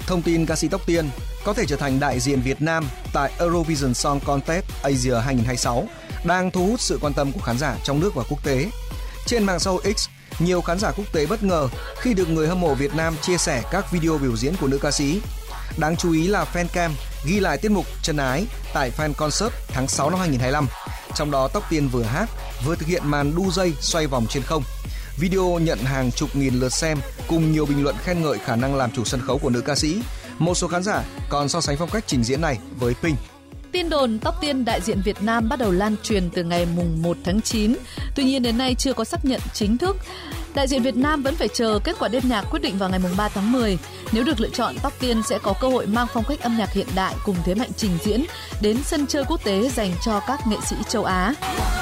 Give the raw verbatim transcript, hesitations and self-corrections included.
Thông tin ca sĩ Tóc Tiên có thể trở thành đại diện Việt Nam tại Eurovision Song Contest Asia hai không hai sáu đang thu hút sự quan tâm của khán giả trong nước và quốc tế. Trên mạng xã hội X, nhiều khán giả quốc tế bất ngờ khi được người hâm mộ Việt Nam chia sẻ các video biểu diễn của nữ ca sĩ. Đáng chú ý là fancam ghi lại tiết mục Chân Ái tại Fan Concert tháng sáu năm hai không hai lăm. Trong đó Tóc Tiên vừa hát, vừa thực hiện màn đu dây xoay vòng trên không. Video nhận hàng chục nghìn lượt xem cùng nhiều bình luận khen ngợi khả năng làm chủ sân khấu của nữ ca sĩ. Một số khán giả còn so sánh phong cách trình diễn này với Pink. Tin đồn Tóc Tiên đại diện Việt Nam bắt đầu lan truyền từ ngày mùng một tháng chín. Tuy nhiên đến nay chưa có xác nhận chính thức. Đại diện Việt Nam vẫn phải chờ kết quả đêm nhạc quyết định vào ngày mùng ba tháng mười. Nếu được lựa chọn, Tóc Tiên sẽ có cơ hội mang phong cách âm nhạc hiện đại cùng thế mạnh trình diễn đến sân chơi quốc tế dành cho các nghệ sĩ châu Á.